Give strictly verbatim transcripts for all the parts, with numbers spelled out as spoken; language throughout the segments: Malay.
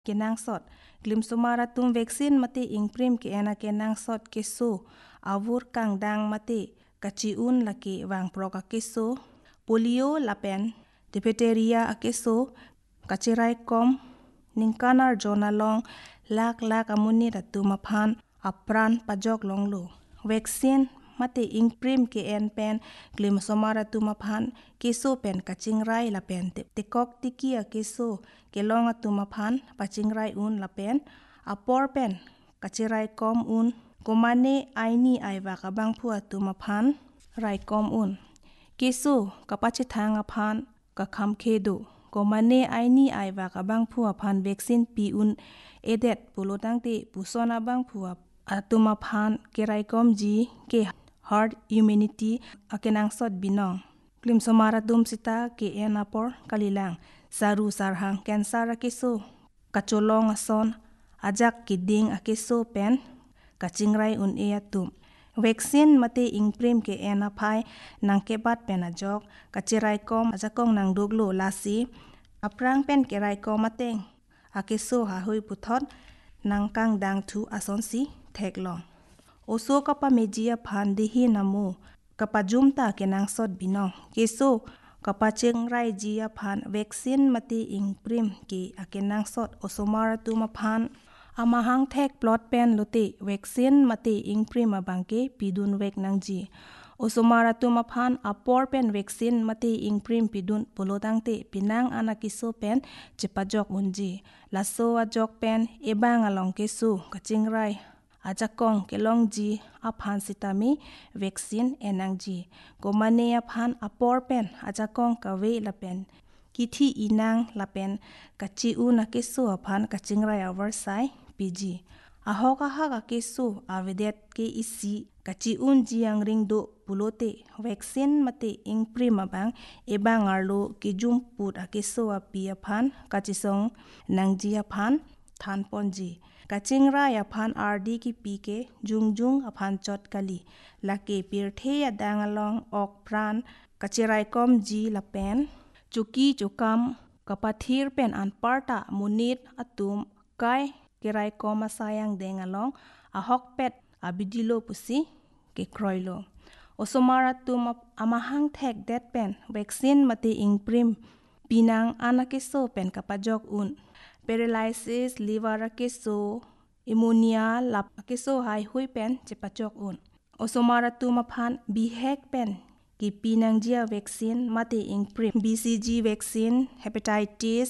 kenang sot glim sumara tum vaksin mate ingprim ke ena kenang sot keso avur kang dang mate kaciun laki wang proka keso polio lapen diphtheria akeso kachirai kom ningkanar jonalong lak lak amuni ratu maphan apran pajok longlo vaksin mate ingprim ke en pen glim somara tu maphan keso pen kachingrai la pen tekok tiki a keso kelong atu maphan pachingrai un la pen apor pen kachirai kom un komane aini aiwa kabang phu atu maphan rai kom un keso kapachi thang aphan ka kham khedu komane aini aiwa kabang phu aphan vaksin pi un edet pulotang te pusona bang phu atu maphan kerai kom ji ke herd immunity akenang sot binong klim somara dum sita ke enapor kalilang saru sarhang cancer akeso kacholong ason ajak kiding akeso pen kachingrai un e atum vaksin mate ingprim ke enaphai nangke bat pen ajok kachirai kom ajakong nang doglo lasi aprang pen kerai kom ateng akeso ha hui puthot nangkang dang thu asonsi theklong oso kapa mejia phan dehi namu kapa jumta kenang sot binong keso kapa chengrai jia phan vaksin mate ingprim ke akenang sot osomar tu ma phan amahang thek plot pen lote vaksin mate ingprim abangke pidun vek nangji osomar tu ma phan apor pen vaksin mate ingprim pidun polodangte pinang anakiso pen chepajok unji laso ajok pen ebang along keso kachingrai ajakong kelongji aphan sitami vaksin enangji komane aphan apor pen ajakong kawe lapen kithi inang lapen kachi una keso aphan kachingrai avarsai piji ahoka ha keso avedet ke isi kachi un jiang ring do pulote vaksin mate ingprim abang ebang arlo kijum put akeso api aphan kachisong nangji aphan thanponji kachingrai aphan rd ki pike jungjung aphan chot kali lake pirthe adangalong ok pran kachirai kom ji lapen chuki chukam kapathir pen anparta munit atum kai kirai kom asayang dengalong ahok pet abidilo pusi ke kroilo osomara tum amahang thek det pen vaksin mate ingprim pinang anakeso pen kapajok un paralysis liver keso pneumonia lap keso hai hui pen chepachok un osomara tu maphan bihek pen ki pinang jia vaksin mate ingprim bcg vaccine hepatitis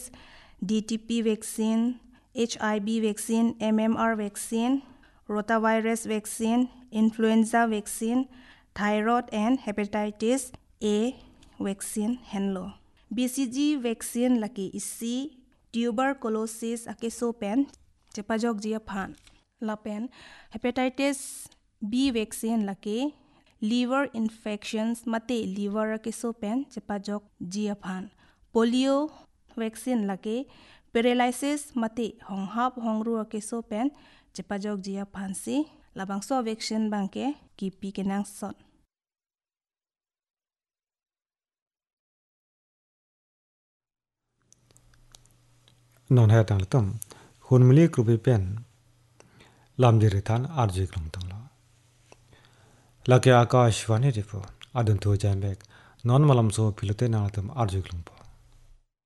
dtp vaccine hiv vaccine mmr vaccine rotavirus vaccine influenza vaccine thyroid and hepatitis a vaccine henlo bcg vaccine laki isi tuberculosis akeso pen chepajok jia phan lapen hepatitis b vaccine laki liver infections mate liver akeso pen chepajok jia phan polio vaccine laki paralysis mate honghap hongru akeso pen chepajok jia phan si labangso vaccine bangke kipi kenang sot non hai tang tum hun mili krupi pen lam dirithan arji klong tang la lake akash vani ripo adun to jambek non malam so pilote na tum arji klong po